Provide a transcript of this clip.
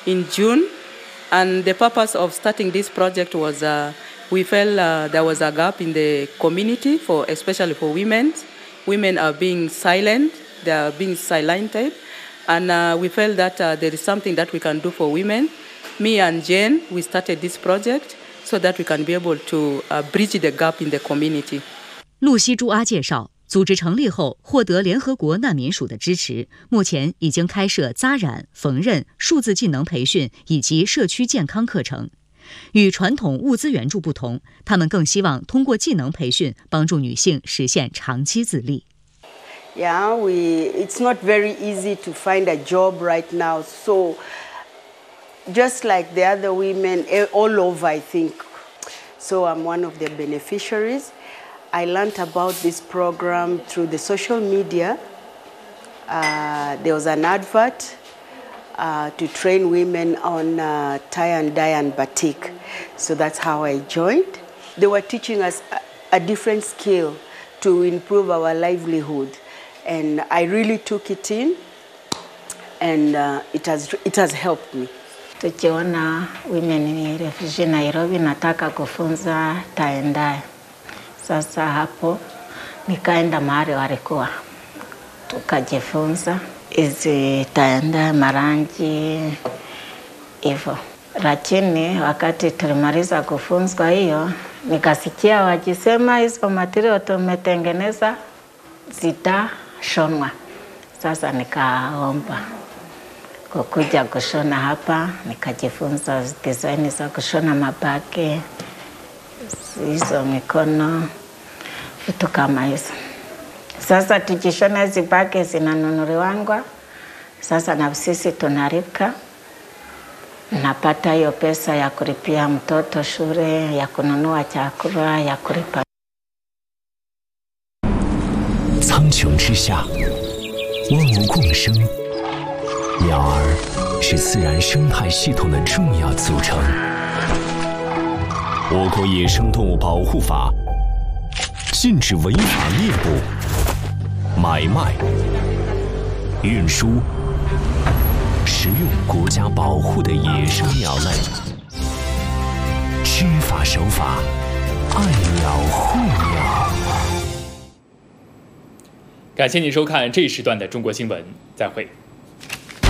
in June. And the purpose of starting this project was we felt there was a gap in the community, especially for women. Women are being silent, they are being silented. And we felt that there is something that we can do for women. Me and Jane, we started this project so that we can be able to bridge the gap in the community. 露西朱阿介绍，组织成立后获得联合国难民署的支持，目前已经开设扎染、缝纫、数字技能培训以及社区健康课程。与传统物资援助不同，他们更希望通过技能培训帮助女性实现长期自立。 Yeah, it's not very easy to find a job right now. So just like the other women all over, I think. So I'm one of the beneficiaries. I learned about this program through the social media. There was an advert to train women on tie and dye and batik. So that's how I joined. They were teaching us a different skill to improve our livelihood. And I really took it in, and it has helped me. Tukiona women refugee Nairobi nataka kufunza tie and dye. Sasa hapo nikaenda mahali walikuwa tukajifunza hizi tie and dye, marangi hivyo. Lakini wakati tulimaliza kufunzwa hiyo nikasikia wakisema hizo material tumetengeneza zitashonwa. Sasa nikaomba kukuja kushona hapa, nikajifunza design za kushona mabaki, hizo mikono, vitu kama hizo. Sasa tukishona hizi baki zinanunuliwa, sasa na sisi tunarika, napata hiyo pesa ya kulipia mtoto shule, ya kununua chakula, ya kulipa. 苍穹之下，万物共生，鸟儿是自然生态系统的重要组成。我国野生动物保护法禁止违法猎捕、买卖、运输、食用国家保护的野生鸟类。知法守法，爱鸟护鸟。 感谢您收看这一时段的中国新闻，再会。